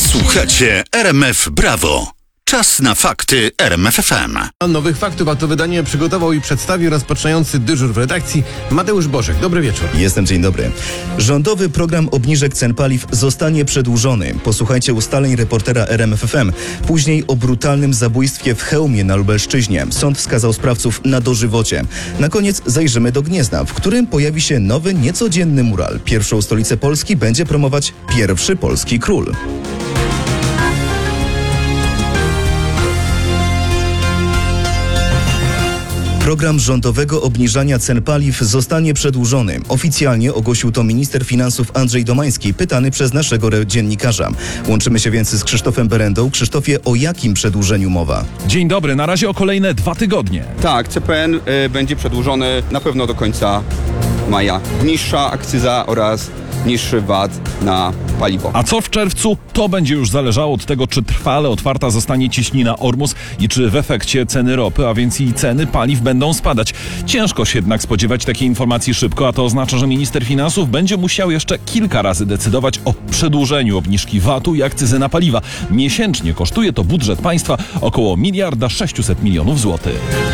Słuchacie RMF Brawo. Czas na fakty RMF FM. Nowych faktów, a to wydanie przygotował i przedstawił rozpoczynający dyżur w redakcji Mateusz Bożek. Dobry wieczór. Dzień dobry. Rządowy program obniżek cen paliw zostanie przedłużony. Posłuchajcie ustaleń reportera RMF FM. Później o brutalnym zabójstwie w Chełmie na Lubelszczyźnie. Sąd wskazał sprawców na dożywocie. Na koniec zajrzymy do Gniezna, w którym pojawi się nowy, niecodzienny mural. Pierwszą stolicę Polski będzie promować pierwszy polski król. Program rządowego obniżania cen paliw zostanie przedłużony. Oficjalnie ogłosił to minister finansów Andrzej Domański, pytany przez naszego dziennikarza. Łączymy się więc z Krzysztofem Berendą. Krzysztofie, o jakim przedłużeniu mowa? Dzień dobry, na razie o kolejne 2 tygodnie. Tak, CPN będzie przedłużony na pewno do końca maja. Niższa akcyza oraz niższy VAT na paliwo. A co w czerwcu? To będzie już zależało od tego, czy trwale otwarta zostanie cieśnina Ormus i czy w efekcie ceny ropy, a więc i ceny paliw będą spadać. Ciężko się jednak spodziewać takiej informacji szybko, a to oznacza, że minister finansów będzie musiał jeszcze kilka razy decydować o przedłużeniu obniżki VAT-u i akcyzy na paliwa. Miesięcznie kosztuje to budżet państwa około 1,6 mld złotych.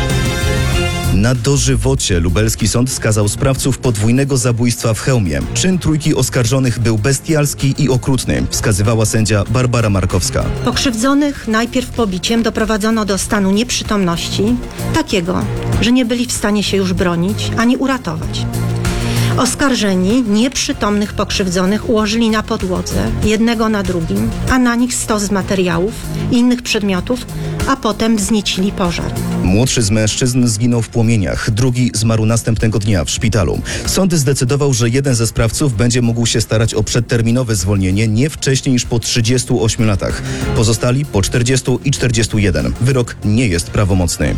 Na dożywocie lubelski sąd skazał sprawców podwójnego zabójstwa w Chełmie. Czyn trójki oskarżonych był bestialski i okrutny, wskazywała sędzia Barbara Markowska. Pokrzywdzonych najpierw pobiciem doprowadzono do stanu nieprzytomności, takiego, że nie byli w stanie się już bronić ani uratować. Oskarżeni nieprzytomnych pokrzywdzonych ułożyli na podłodze, jednego na drugim, a na nich stos materiałów i innych przedmiotów, a potem wzniecili pożar. Młodszy z mężczyzn zginął w płomieniach, drugi zmarł następnego dnia w szpitalu. Sąd zdecydował, że jeden ze sprawców będzie mógł się starać o przedterminowe zwolnienie nie wcześniej niż po 38 latach. Pozostali po 40 i 41. Wyrok nie jest prawomocny.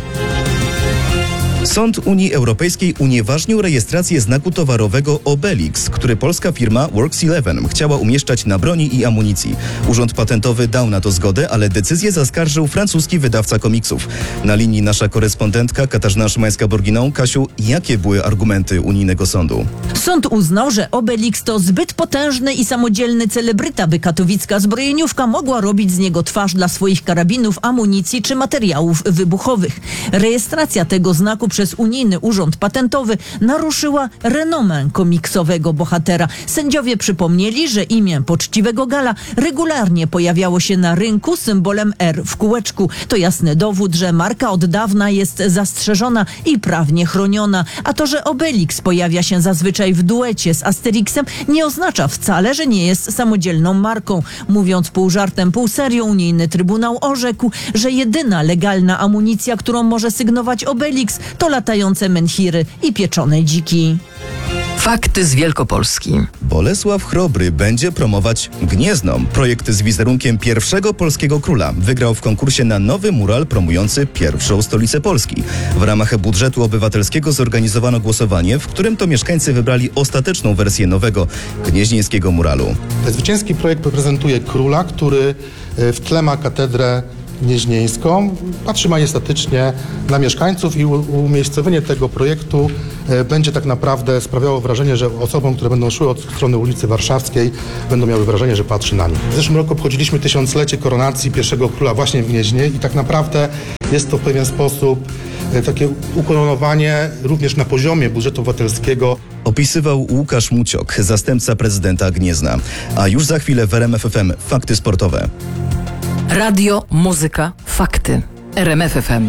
Sąd Unii Europejskiej unieważnił rejestrację znaku towarowego Obelix, który polska firma Works11 chciała umieszczać na broni i amunicji. Urząd Patentowy dał na to zgodę, ale decyzję zaskarżył francuski wydawca komiksów. Na linii nasza korespondentka Katarzyna Szymańska-Borginą. Kasiu, jakie były argumenty unijnego sądu? Sąd uznał, że Obelix to zbyt potężny i samodzielny celebryta, by katowicka zbrojeniówka mogła robić z niego twarz dla swoich karabinów, amunicji czy materiałów wybuchowych. Rejestracja tego znaku przez Unijny Urząd Patentowy naruszyła renomę komiksowego bohatera. Sędziowie przypomnieli, że imię poczciwego Gala regularnie pojawiało się na rynku symbolem R w kółeczku. To jasny dowód, że marka od dawna jest zastrzeżona i prawnie chroniona. A to, że Obelix pojawia się zazwyczaj w duecie z Asterixem, nie oznacza wcale, że nie jest samodzielną marką. Mówiąc pół żartem, pół serio, unijny trybunał orzekł, że jedyna legalna amunicja, którą może sygnować Obelix, to latające menhiry i pieczone dziki. Fakty z Wielkopolski. Bolesław Chrobry będzie promować Gniezno. Projekt z wizerunkiem pierwszego polskiego króla wygrał w konkursie na nowy mural promujący pierwszą stolicę Polski. W ramach budżetu obywatelskiego zorganizowano głosowanie, w którym to mieszkańcy wybrali ostateczną wersję nowego gnieźnieńskiego muralu. Zwycięski projekt prezentuje króla, który w tle ma katedrę gnieźnieńską, patrzy majestatycznie na mieszkańców i umiejscowienie tego projektu będzie tak naprawdę sprawiało wrażenie, że osobom, które będą szły od strony ulicy Warszawskiej, będą miały wrażenie, że patrzy na nich. W zeszłym roku obchodziliśmy 1000-lecie koronacji pierwszego króla właśnie w Gnieźnie i tak naprawdę jest to w pewien sposób takie ukoronowanie również na poziomie budżetu obywatelskiego. Opisywał Łukasz Muciok, zastępca prezydenta Gniezna. A już za chwilę w RMF FM fakty sportowe. Radio, muzyka, fakty. RMF FM.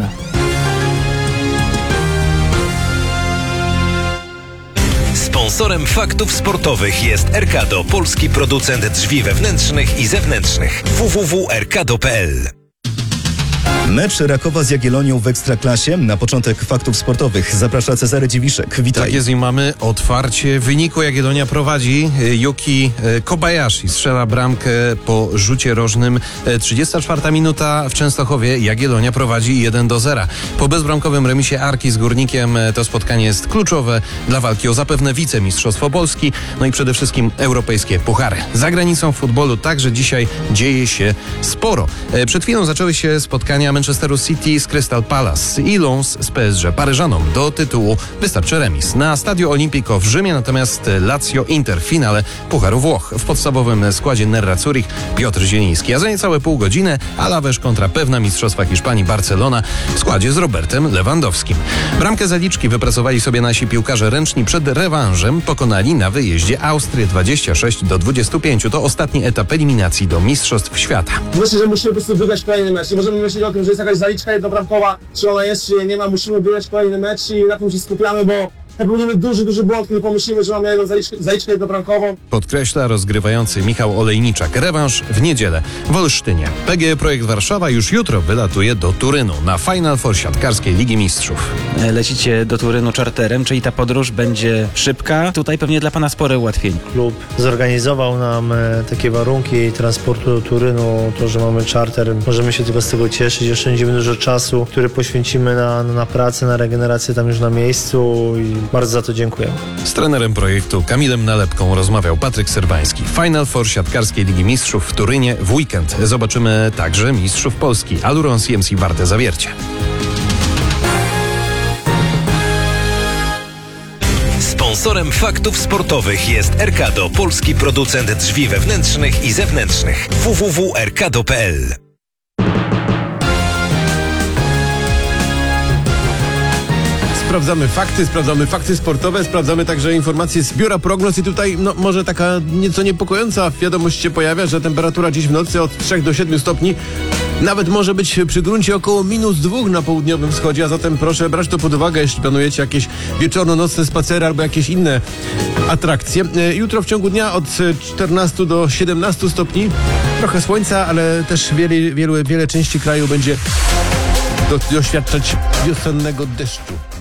Sponsorem faktów sportowych jest Erkado, polski producent drzwi wewnętrznych i zewnętrznych. www.erkado.pl. Mecz Rakowa z Jagiellonią w Ekstraklasie. Na początek faktów sportowych zaprasza Cezary Dziwiszek. Witaj. Tak jest i mamy otwarcie wyniku. Jagiellonia prowadzi. Yuki Kobayashi strzela bramkę po rzucie rożnym. 34 minuta w Częstochowie. Jagiellonia prowadzi 1-0. Po bezbramkowym remisie Arki z Górnikiem to spotkanie jest kluczowe dla walki o zapewne wicemistrzostwo Polski, no i przede wszystkim europejskie puchary. Za granicą w futbolu także dzisiaj dzieje się sporo. Przed chwilą zaczęły się spotkania Manchesteru City z Crystal Palace i Lens z PSG. Paryżanom do tytułu wystarczy remis. Na Stadio Olimpico w Rzymie natomiast Lazio Inter w finale Pucharu Włoch. W podstawowym składzie Nerra Zurich Piotr Zieliński, a za niecałe pół godziny Alaves kontra pewna mistrzostwa Hiszpanii Barcelona w składzie z Robertem Lewandowskim. Bramkę zaliczki wypracowali sobie nasi piłkarze ręczni przed rewanżem. Pokonali na wyjeździe Austrię 26-25. To ostatni etap eliminacji do Mistrzostw Świata. Myślę, że musimy po prostu wygrać kolejny mecz. Nie możemy myśleć o tym, że jest jakaś zaliczka jednobramkowa, czy ona jest, czy jej nie ma. Musimy wygrać kolejny mecz i na tym się skupiamy, bo popełnimy duży błąd, kiedy pomyślimy, że mamy jedną zaliczkę jednobramkową. Podkreśla rozgrywający Michał Olejniczak. Rewanż w niedzielę w Olsztynie. PGE Projekt Warszawa już jutro wylatuje do Turynu na Final Four siatkarskiej Ligi Mistrzów. Lecicie do Turynu czarterem, czyli ta podróż będzie szybka. Tutaj pewnie dla pana spore ułatwienie. Klub zorganizował nam takie warunki transportu do Turynu, to, że mamy czarter. Możemy się tylko z tego cieszyć. Oszczędzimy dużo czasu, który poświęcimy na pracę, na regenerację tam już na miejscu i bardzo za to dziękuję. Z trenerem projektu Kamilem Nalepką rozmawiał Patryk Serwański. Final Four siatkarskiej Ligi Mistrzów w Turynie w weekend. Zobaczymy także mistrzów Polski Aluron CMC Warte Zawiercie. Sponsorem faktów sportowych jest Erkado, polski producent drzwi wewnętrznych i zewnętrznych. www.erkado.pl. Sprawdzamy fakty sportowe, sprawdzamy także informacje z biura prognoz i tutaj może taka nieco niepokojąca wiadomość się pojawia, że temperatura dziś w nocy od 3 do 7 stopni nawet może być przy gruncie około -2 na południowym wschodzie, a zatem proszę brać to pod uwagę, jeśli planujecie jakieś wieczorno-nocne spacery albo jakieś inne atrakcje. Jutro w ciągu dnia od 14 do 17 stopni, trochę słońca, ale też wiele części kraju będzie doświadczać wiosennego deszczu.